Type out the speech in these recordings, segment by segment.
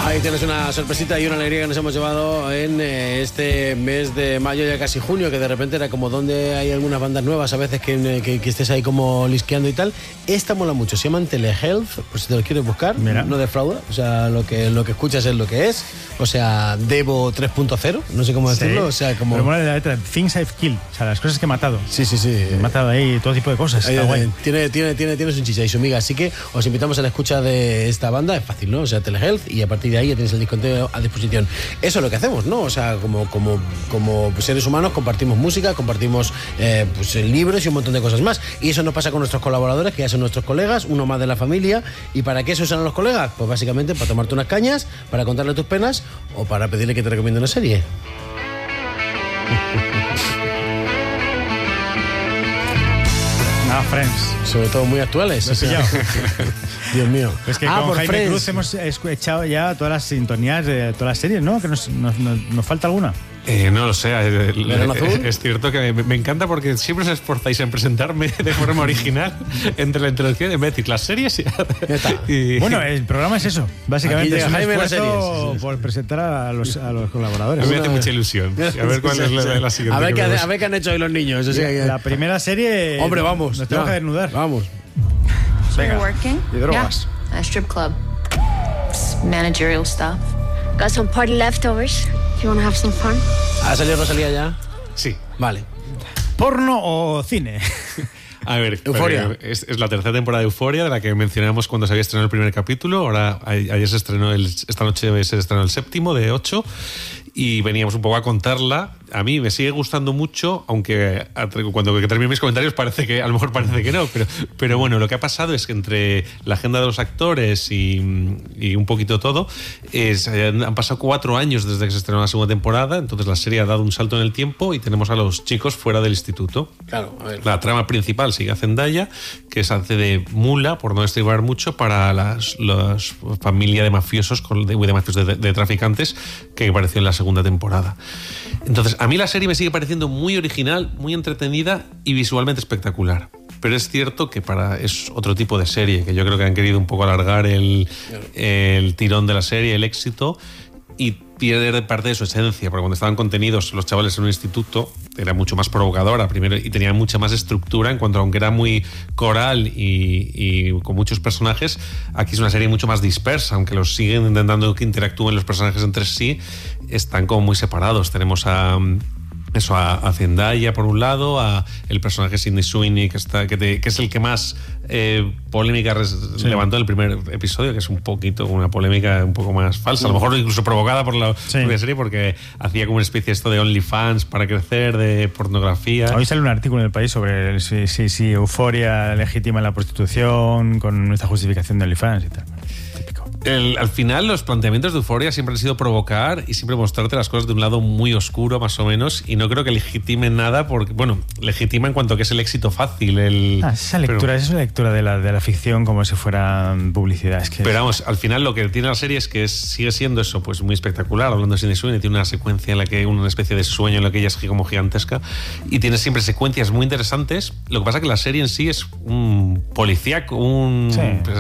Ahí tienes una sorpresita y una alegría que nos hemos llevado en este mes de mayo, ya casi junio, que de repente era como donde hay algunas bandas nuevas, a veces que estés ahí como lisqueando y tal. Esta mola mucho, se llaman Telehealth, pues si te lo quieres buscar, mira, no defrauda, o sea, lo que escuchas es lo que es, o sea, Devo 3.0, no sé cómo decirlo, o sea, como... Pero mola la letra, Things I've Killed, o sea, las cosas que he matado. Sí. He matado ahí todo tipo de cosas, está guay. Tiene su chicha y su miga, así que os invitamos a la escucha de esta banda, es fácil, ¿no? O sea, Telehealth, y a partir de ahí ya tenéis el disco entero a disposición. Eso es lo que hacemos, ¿no? O sea, como seres humanos compartimos música, compartimos pues, libros y un montón de cosas más. Y eso nos pasa con nuestros colaboradores, que ya son nuestros colegas, uno más de la familia. ¿Y para qué se usan los colegas? Pues básicamente para tomarte unas cañas, para contarle tus penas o para pedirle que te recomiende una serie. Friends. Sobre todo muy actuales. Lo he pillado. Dios mío. Es que con Jaime Cruz hemos escuchado ya todas las sintonías de todas las series, ¿no? Que nos falta alguna. No lo sé, es cierto que me encanta porque siempre os esforzáis en presentarme de forma original entre la introducción y decir las series y... Bueno, el programa es eso, básicamente es un esfuerzo sí. por presentar a los colaboradores. Me hace mucha ilusión. A ver cuál es la siguiente. A ver qué han hecho hoy los niños. Eso sí, la primera serie... Hombre, vamos. Nos tenemos que desnudar. Vamos. Venga. Y drogas. Yeah, a strip club. Managerial stuff. Got some party leftovers. You wanna have some fun? ¿Ha salido Rosalía ya? Sí. Vale. ¿Porno o cine? A ver, Euphoria. Es la tercera temporada de Euphoria, de la que mencionamos cuando se había estrenado el primer capítulo. Ahora, ayer se estrenó, esta noche se estrenó el séptimo de 8. Y veníamos un poco a contarla. A mí me sigue gustando mucho, aunque cuando termine mis comentarios a lo mejor parece que no, pero bueno, lo que ha pasado es que entre la agenda de los actores y un poquito todo, han pasado 4 años desde que se estrenó la segunda temporada, entonces la serie ha dado un salto en el tiempo y tenemos a los chicos fuera del instituto. Claro, a ver. La trama principal sigue a Zendaya, que se hace de mula, por no estribar mucho, para la familia de mafiosos, de traficantes, que apareció en la segunda temporada. Entonces, a mí la serie me sigue pareciendo muy original, muy entretenida y visualmente espectacular. Pero es cierto que es otro tipo de serie, que yo creo que han querido un poco alargar el tirón de la serie, el éxito, y pierde parte de su esencia, porque cuando estaban contenidos los chavales en un instituto era mucho más provocadora primero y tenía mucha más estructura en cuanto, aunque era muy coral y con muchos personajes, aquí es una serie mucho más dispersa, aunque los siguen intentando que interactúen los personajes entre sí, están como muy separados. Tenemos a Zendaya por un lado, a el personaje Sydney Sweeney, que es el que más polémica levantó en el primer episodio, que es una polémica un poco más falsa, a lo mejor incluso provocada por la propia serie, porque hacía como una especie de OnlyFans para crecer, de pornografía. Hoy sale un artículo en El País sobre si Euphoria legitima la prostitución con esta justificación de OnlyFans y tal. Al final los planteamientos de Euphoria siempre han sido provocar y siempre mostrarte las cosas de un lado muy oscuro, más o menos, y no creo que legitimen nada, porque, bueno, legitima en cuanto que es el éxito fácil. Esa lectura es una lectura de la ficción como si fuera publicidad. Pero vamos, al final lo que tiene la serie es que sigue siendo eso, pues muy espectacular. Hablando de Sydney Sweeney, tiene una secuencia en la que una especie de sueño en la que ella es como gigantesca y tiene siempre secuencias muy interesantes. Lo que pasa es que la serie en sí es un policíaco, un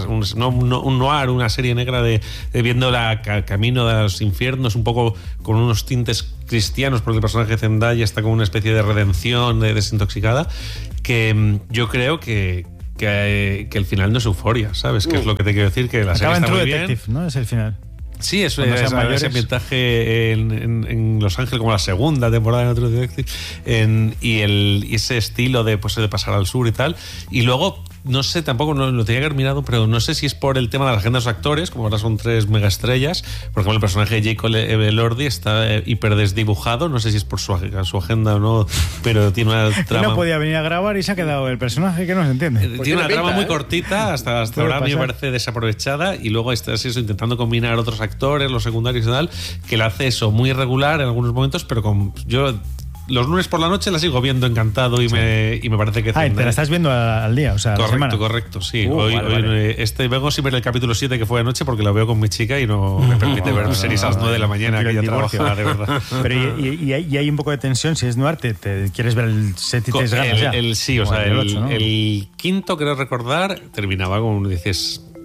noir, una serie negra de viendo camino de los infiernos, un poco con unos tintes cristianos, porque el personaje de Zendaya está como una especie de redención, de desintoxicada, que yo creo que el final no es Euphoria, ¿sabes? Que es lo que te quiero decir, que la serie está muy bien. Detective, ¿no? Es el final. Sí, ese ambientaje en Los Ángeles, como la segunda temporada de True Detective, y ese estilo de pasar al sur y tal. Y luego, no sé, tampoco lo tenía que haber mirado, pero no sé si es por el tema de la agenda de los actores, como ahora son 3 megaestrellas. Por ejemplo, el personaje de Jacob Elordi está hiper desdibujado, no sé si es por su agenda o no, pero tiene una trama... No podía venir a grabar y se ha quedado el personaje que no se entiende. Tiene una trama muy cortita, hasta ahora a mí me parece desaprovechada, y luego estás intentando combinar otros actores, los secundarios y tal, que le hace eso muy irregular en algunos momentos, pero yo los lunes por la noche la sigo viendo encantado y me parece que... te la estás viendo al día, o sea, Correcto, sí. Hoy vengo sin ver el capítulo 7 que fue anoche porque lo veo con mi chica y no me permite ver series a las 9 de la mañana, que ya trabaja, de verdad. Pero y hay un poco de tensión, si es noir, te quieres ver el 7 y te desganas ya. Sí, o sea, el 8, ¿no? El quinto, creo recordar, terminaba con, dices...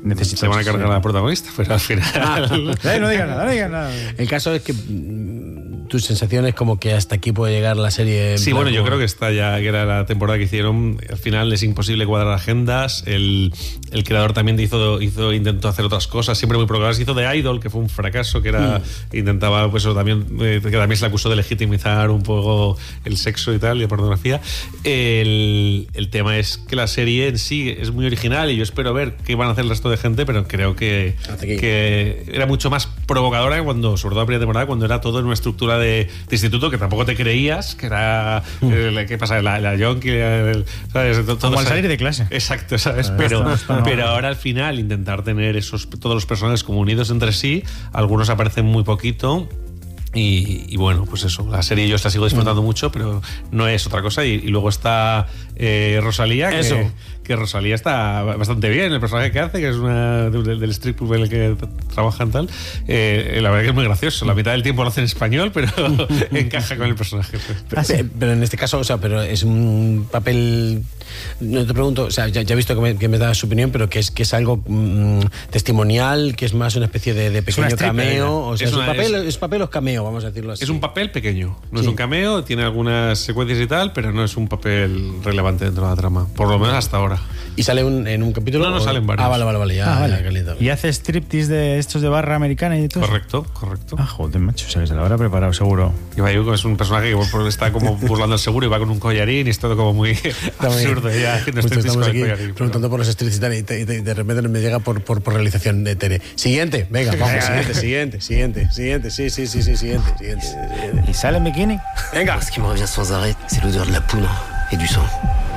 se van a cargar a la protagonista, pero al final... No digas nada. El caso es que tus sensaciones como que hasta aquí puede llegar la serie. Sí, bueno, yo creo que está ya, que era la temporada que hicieron. Al final es imposible cuadrar agendas. El creador también intentó hacer otras cosas, siempre muy provocadoras. Hizo The Idol, que fue un fracaso, que era intentaba, pues eso también, que también se le acusó de legitimizar un poco el sexo y tal, y la pornografía. El tema es que la serie en sí es muy original y yo espero ver qué van a hacer el resto de gente, pero creo que era mucho más provocadora que cuando, sobre todo la primera temporada, cuando era todo en una estructura de instituto que tampoco te creías, que era ¿qué pasa? La yonki, ¿sabes? Todo, como al salir de clase. Exacto, ¿sabes? Pero ahora al final intentar tener todos los personajes como unidos entre sí, algunos aparecen muy poquito. Y bueno, pues eso, la serie yo la sigo disfrutando mucho, pero no es otra cosa. Y luego está Rosalía, que Rosalía está bastante bien, el personaje que hace, que es una del strip club en el que trabajan tal. La verdad que es muy gracioso. La mitad del tiempo lo hace en español, pero encaja con el personaje. Pero en este caso, o sea, pero es un papel... No te pregunto, o sea, ya he visto que me das su opinión, pero que es algo testimonial, que es más una especie de pequeño cameo. O sea, ¿es papel o es cameo? Vamos a decirlo así. Es un papel pequeño, no es un cameo, tiene algunas secuencias y tal, pero no es un papel relevante dentro de la trama, por lo menos hasta ahora. ¿Y sale en un capítulo? No, salen varios. Vale, ya. ¿Y hace striptease de estos de barra americana y todo? Correcto. Joder, macho, o sea que se lo habrá preparado seguro. Y es un personaje que está como burlando el seguro y va con un collarín y es todo como muy absurdo. Ya, estamos aquí preguntando por los streets y tal, y de repente me llega por realización de Tere. Siguiente, venga, vamos, siguiente. Siguiente. ¿Y sale en bikini? Venga. Ce qui me revient sans arrêt, c'est l'odeur de la poudre et du sang.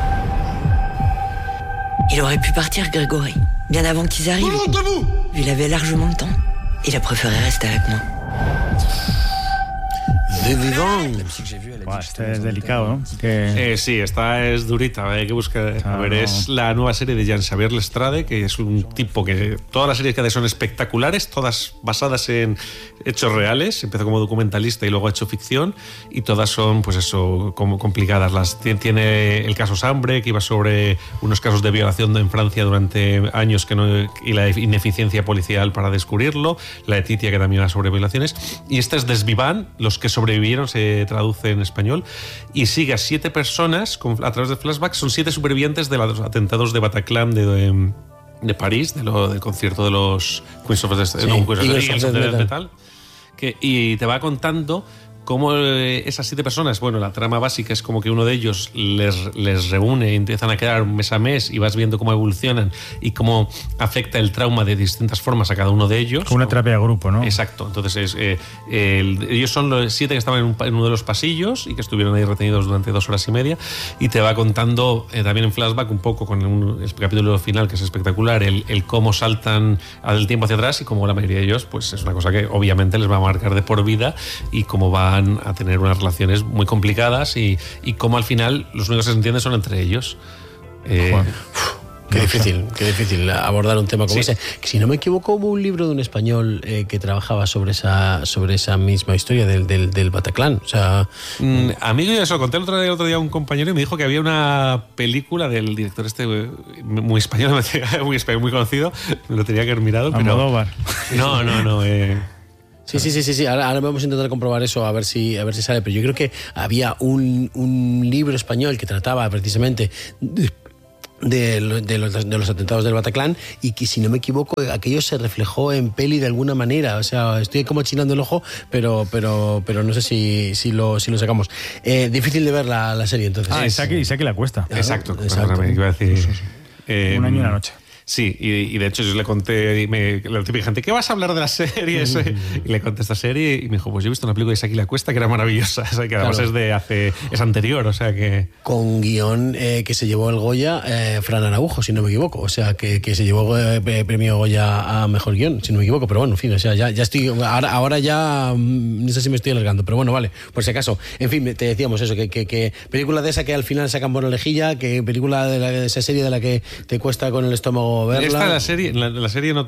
Il aurait pu partir, Grégory, bien avant qu'ils arrivent. Il avait largement le temps. Il a préféré rester avec moi. De Vivant. Este es delicado, ¿no? Sí, esta es durita, hay que buscar. A ver, es la nueva serie de Jean-Xavier Lestrade, que es un tipo que todas las series que hace son espectaculares, todas basadas en hechos reales. Empezó como documentalista y luego ha hecho ficción, y todas son, pues eso, como complicadas. Tiene el caso Sambre, que iba sobre unos casos de violación en Francia durante años y la ineficiencia policial para descubrirlo. La de Titia, que también iba sobre violaciones. Y esta es Desvivant, los que sobrevivieron, se traduce en español, y sigue a 7 personas a través de flashbacks. Son 7 supervivientes de los atentados de Bataclan de París, del concierto de los Queens of the Metal, y te va contando cómo esas 7 personas, bueno, la trama básica es como que uno de ellos les reúne y empiezan a quedar mes a mes, y vas viendo cómo evolucionan y cómo afecta el trauma de distintas formas a cada uno de ellos. Como una terapia de grupo, ¿no? Exacto. Entonces, ellos son los 7 que estaban en uno de los pasillos y que estuvieron ahí retenidos durante 2 horas y media, y te va contando también en flashback un poco con el capítulo final, que es espectacular, el cómo saltan al tiempo hacia atrás y cómo la mayoría de ellos, pues es una cosa que obviamente les va a marcar de por vida, y cómo va a tener unas relaciones muy complicadas y cómo al final los únicos que se entienden son entre ellos. Qué difícil abordar un tema como ese. Que, si no me equivoco, hubo un libro de un español que trabajaba sobre esa misma historia del Bataclan. O sea, a mí yo se lo conté el otro día a un compañero y me dijo que había una película del director muy español, muy conocido. Me lo tenía que haber mirado. Almodóvar. No. Sí. Ahora vamos a intentar comprobar eso, a ver si sale. Pero yo creo que había un libro español que trataba precisamente de los atentados del Bataclan, y que, si no me equivoco, aquello se reflejó en peli de alguna manera. O sea, estoy como chinando el ojo, pero no sé si lo sacamos. Difícil de ver la serie, entonces. Isaac la cuesta. Exacto. Iba a decir, un año y una noche. Sí, y de hecho yo le conté, la típica gente, ¿qué vas a hablar de la serie? Y le conté esta serie y me dijo, pues yo he visto una película de Isaac y la Cuesta que era maravillosa, o sea, que además es anterior, o sea que... Con guión que se llevó el Goya Fran Araujo, si no me equivoco, o sea, que se llevó premio Goya a mejor guión, si no me equivoco, pero bueno, en fin, o sea, ya estoy, ahora ya no sé si me estoy alargando, pero bueno, vale, por si acaso. En fin, te decíamos eso, que película de esa que al final sacan por la lejilla, que película de esa serie de la que te cuesta con el estómago verla. Esta la serie no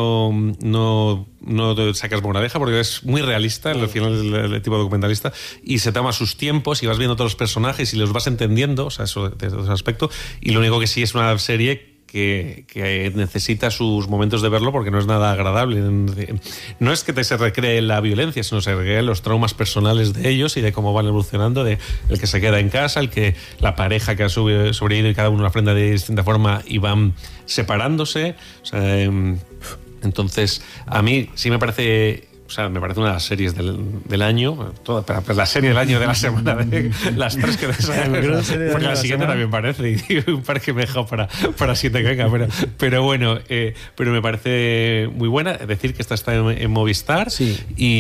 te sacas por una oreja, porque es muy realista, al final el tipo documentalista, y se toma sus tiempos y vas viendo todos los personajes y los vas entendiendo, o sea, eso de ese aspecto. Y lo único que sí es una serie que necesita sus momentos de verlo porque no es nada agradable. No es que se recree la violencia, sino se recreen los traumas personales de ellos y de cómo van evolucionando, de el que se queda en casa, la pareja que ha sobrevivido y cada uno la afronta de distinta forma y van separándose. O sea, entonces, a mí sí me parece... O sea, me parece una de las series del año, pero la serie del año de la semana, de las 3 que porque la siguiente también parece, y un par que me he dejado para 7 que venga, pero bueno, pero me parece muy buena. Es decir, que esta está en Movistar, sí.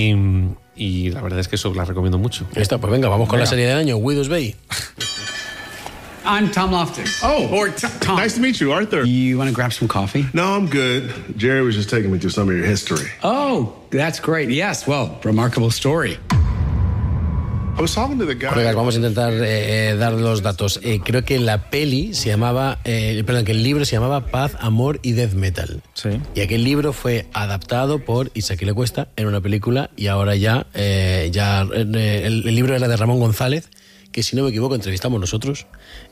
Y la verdad es que eso la recomiendo mucho. Esta, pues venga, vamos con la serie del año, Widow's Bay. I'm Tom Loftus. Oh, or Tom. Nice to meet you, Arthur. You want to grab some coffee? No, I'm good. Jerry was just taking me through some of your history. Oh, that's great. Yes, well, remarkable story. I was talking to the guy. Colegas, vamos a intentar dar los datos. Creo que la peli se llamaba, perdón, que el libro se llamaba Paz, Amor y Death Metal. Sí. Y aquel libro fue adaptado por Isaac Lecuesta en una película y ahora ya, el libro era de Ramón González, que si no me equivoco entrevistamos nosotros,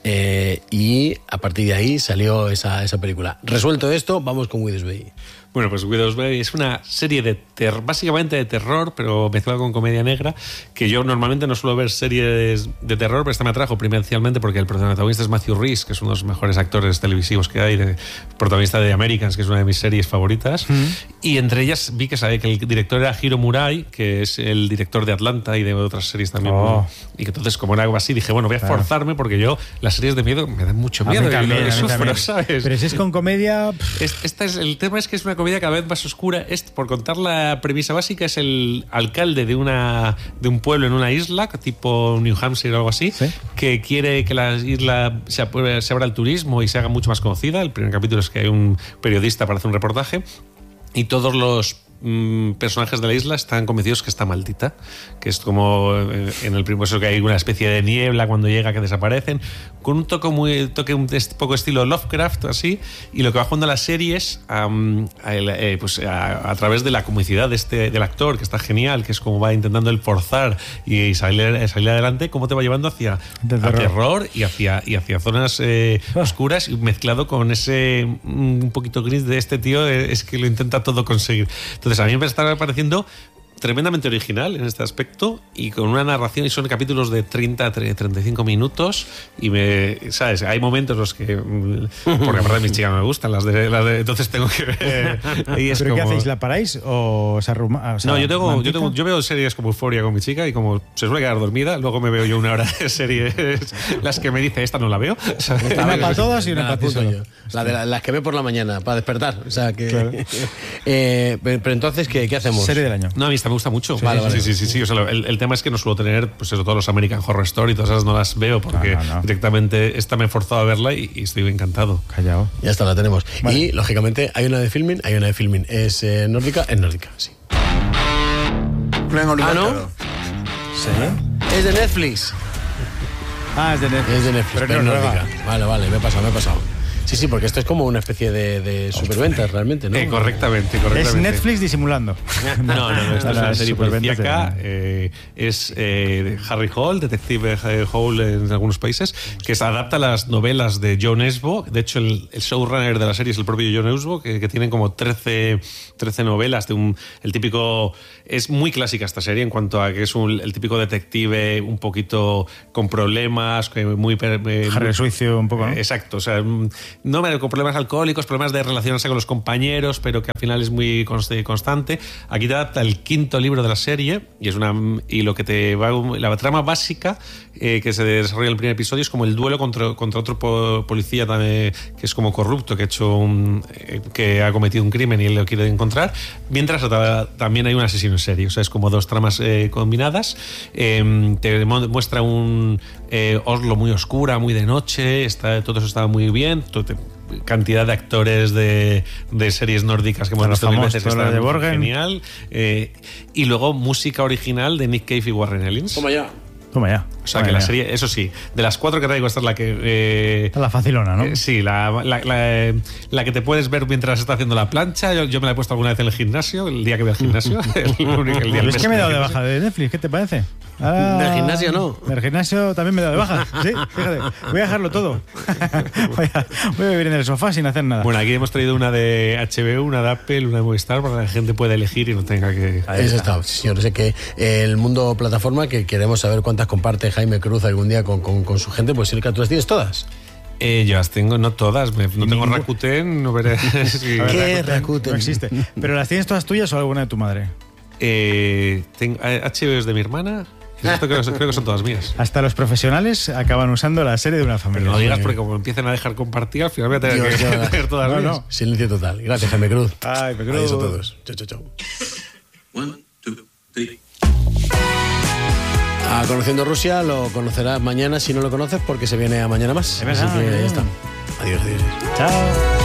y a partir de ahí salió esa película. Resuelto esto, vamos con Widow's Bay. Bueno, pues Widow's Bay es una serie básicamente de terror, pero mezclada con comedia negra, que yo normalmente no suelo ver series de terror, pero esta me atrajo primordialmente porque el protagonista es Matthew Rhys, que es uno de los mejores actores televisivos que hay, protagonista de Americans, que es una de mis series favoritas, y entre ellas vi que el director era Hiro Murai, que es el director de Atlanta y de otras series también. Y que entonces, como era algo así, dije, bueno, voy a forzarme porque yo las series de miedo me dan mucho miedo. Pero si es con comedia... El tema es que es una comedia cada vez más oscura. Por contar la premisa básica, es el alcalde de un pueblo en una isla, tipo New Hampshire o algo así, ¿sí? Que quiere que la isla se abra al turismo y se haga mucho más conocida. El primer capítulo es que hay un periodista para hacer un reportaje y todos los personajes de la isla están convencidos que está maldita, que es como en el primer que hay una especie de niebla cuando llega que desaparecen, con un toque un poco estilo Lovecraft así, y lo que va jugando la serie es a través de la comicidad del actor, que está genial, que es como va intentando el forzar y salir adelante, cómo te va llevando hacia terror y hacia zonas oscuras, y mezclado con ese un poquito gris de este tío, es que lo intenta todo conseguir. Entonces a mí me está pareciendo tremendamente original en este aspecto y con una narración, y son capítulos de 30-35 minutos y ¿sabes? Hay momentos en los que, porque aparte mis chicas no me gustan las de entonces tengo que ver. ¿Pero qué hacéis? ¿La paráis o se arruma? No, yo veo series como Euphoria con mi chica y como se suele quedar dormida, luego me veo yo una hora de series las que me dice esta no la veo. Una para todas y una para ti solo. Las que veo por la mañana para despertar. O sea que. Claro. Pero entonces, ¿qué hacemos? Serie del año. No, a mí esta me gusta mucho. Sí, vale. Sí. O sea, el tema es que no suelo tener, pues eso, todos los American Horror Story y todas esas no las veo porque directamente esta me he forzado a verla y estoy encantado. Callao. Ya está, la tenemos. Vale. Y lógicamente hay una de filming. ¿Es nórdica? Es nórdica, sí. ¿No? Sí. Es de Netflix. Es de Netflix. Es de Netflix, pero nórdica. Vale, me he pasado. Sí, porque esto es como una especie de superventas realmente, ¿no? Correctamente. Es Netflix disimulando. No, esto es una serie policíaca. Es Harry Hole, detective Hole en algunos países, que se adapta a las novelas de John Esbo. De hecho, el showrunner de la serie es el propio John Esbo, que tienen como 13 novelas de el típico... Es muy clásica esta serie en cuanto a que es el típico detective un poquito con problemas, muy... Harry Suicio un poco, ¿no? Exacto, o sea... con problemas alcohólicos, problemas de relacionarse con los compañeros, pero que al final es muy constante. Aquí te adapta el 5º libro de la serie y lo que te va, la trama básica que se desarrolla en el primer episodio es como el duelo contra otro policía también, que es como corrupto, que ha cometido un crimen y él lo quiere encontrar, mientras también hay un asesino en serie. O sea, es como dos tramas combinadas. Te muestra un Oslo muy oscura, muy de noche, todo eso está muy bien. Cantidad de actores de series nórdicas que hemos visto mil veces, está de Borgen. Genial. Y luego música original de Nick Cave y Warren Ellis. Toma ya. Toma ya. O sea, que la serie, eso sí, de las 4 que traigo, esta es la que... Esta es la facilona, ¿no? Sí, la que te puedes ver mientras estás haciendo la plancha. Yo me la he puesto alguna vez en el gimnasio, el día que voy al gimnasio. el día Pero es que me he dado de baja de Netflix, ¿qué te parece? Del gimnasio no. Del gimnasio también me he dado de baja. Sí, fíjate. Voy a dejarlo todo. voy a vivir en el sofá sin hacer nada. Bueno, aquí hemos traído una de HBO, una de Apple, una de Movistar, para que la gente pueda elegir y no tenga que... Eso está, sí, señor. Sé que el mundo plataforma, que queremos saber cuántas comparte Jaime Cruz algún día con su gente, pues Silka, ¿tú las tienes todas? Yo las tengo, no todas. No tengo Rakuten, no veré. ¿Qué Rakuten? No existe. ¿Pero las tienes todas tuyas o alguna de tu madre? HBO es de mi hermana. Esto creo que son todas mías. Hasta los profesionales acaban usando la serie de una familia. Pero no digas porque como empiezan a dejar compartir, al final voy a tener que tener todas mías. No. Silencio total. Gracias, Jaime Cruz. Ay, me cruz. Adiós a todos. Chau. 1, 2, 3. Conociendo Rusia, lo conocerás mañana si no lo conoces, porque se viene a mañana más. Es verdad, así que ya está. Adiós. Chao.